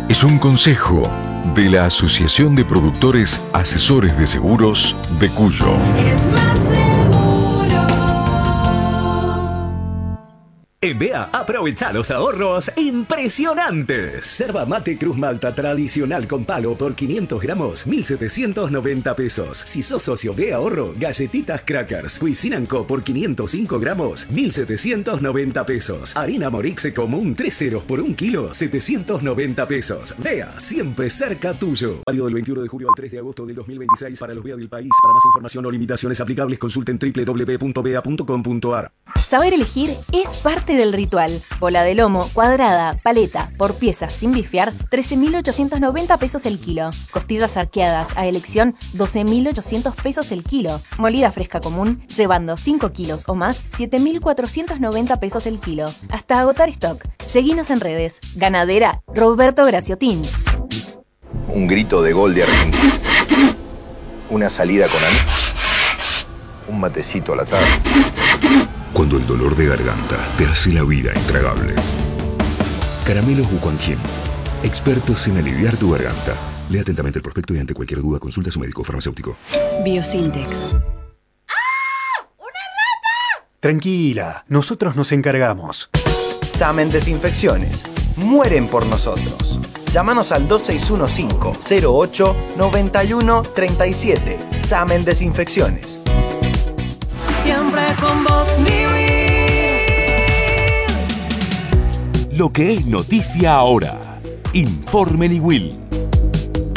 es un consejo de la Asociación de Productores Asesores de Seguros de Cuyo. Es más seguro. En BEA, aprovecha los ahorros impresionantes. Yerba mate Cruz Malta tradicional con palo por 500 gramos, 1.790 pesos. Si sos socio BEA Ahorro, galletitas Crackers Cuisine & Co por 505 gramos, 1.790 pesos. Harina Morixe común 3 ceros por 1 kilo, 790 pesos. BEA, siempre cerca tuyo. Válido del 21 de julio al 3 de agosto del 2026 para los BEA del país. Para más información o limitaciones aplicables, consulten www.bea.com.ar. Saber elegir es parte del ritual. Bola de lomo, cuadrada, paleta, por piezas sin bifear, 13.890 pesos el kilo. Costillas arqueadas a elección, 12.800 pesos el kilo. Molida fresca común, llevando 5 kilos o más, 7.490 pesos el kilo. Hasta agotar stock. Seguinos en redes. Ganadera Roberto Graciotín. Un grito de gol de Argentina. Una salida con amigos. Un matecito a la tarde. Cuando el dolor de garganta te hace la vida intragable. Caramelos Wuquanjin, expertos en aliviar tu garganta. Lea atentamente el prospecto y ante cualquier duda consulta a su médico farmacéutico. Biosintex. Tranquila, nosotros nos encargamos. Samen Desinfecciones. Mueren por nosotros. Llámanos al 2615-08-9137. Samen Desinfecciones. Siempre con vos, Lo que es noticia ahora. Informe Niwil.